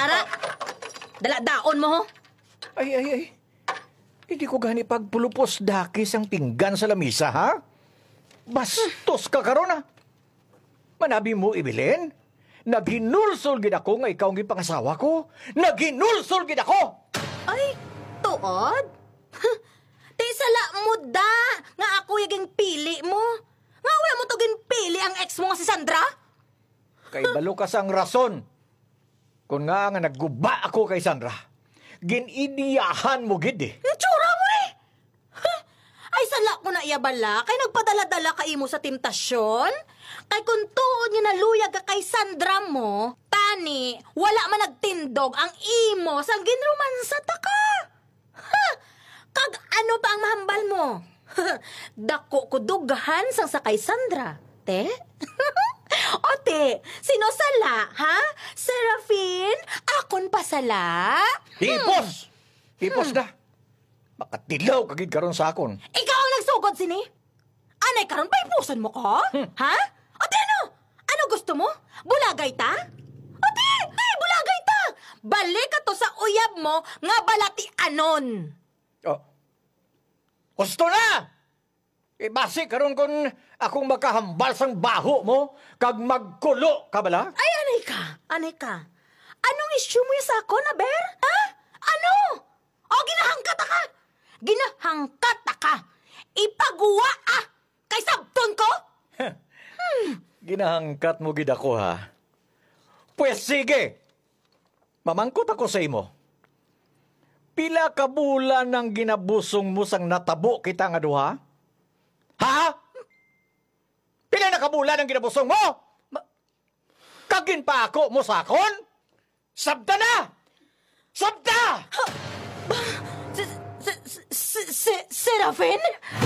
Ara, daladaon mo ho. Ay. Hindi ko gani pagpulupos dakis ang pinggan sa lamisa, ha? Bastos ka karon, ha? Manabi mo, Ibilin? Naghinulsol gid ako nga ikaw ang ipangasawa ko. Naghinulsol gid ako! Ay, tuod? Di sala mo da, nga ako yung pili mo. Nga wala mo to pili ang ex mo nga si Sandra? Kay balo ka sang rason. Kung nga nagguba ako kay Sandra, ginidiyahan mo gid eh. Ang tsura mo eh! Ay, sala ko na iya bala, kay nagpadala-dala ka imo sa temptasyon. Kay kung tuod niya naluyag ka kay Sandra mo, tani, wala man nagtindog ang imo sang ginromansa ta ka. Kag ano pa ang mahambal mo? Dako ko dugahan sang sa kay Sandra, te? O te, sino sala, ha? Serafin? Akon pa sala? Hipos! Hipos na. Makatilaw kagid karon sa akon. Ikaw ang nagsugod sini? Anay karon pa ipusan mo ko? Ha? O te ano? Ano gusto mo? Bulagay ta? O te, bulagay ta! Balik ka to sa uyab mo nga balati anon. Oh. Gusto na! Basi karon kun akong makahambal sang baho mo, kag magkulo ka bala? Ay, anay ka. Anong issue mo sa ako, Naber? Ha? Ano? O, ginahangkat ka! Ginahangkat ka! Ipagawa kay sabton ko? Ginahangkat mo gid ako, ha? Pues sige! Mamangkot ako sa imo. Pila ka bulan ang ginabusong mo sang natabo kita nga duha? Ha? Pila na ka bulan ang ginabusong mo? Kagin pa ako mo sakon? Sabta na! Sabta! Serafin?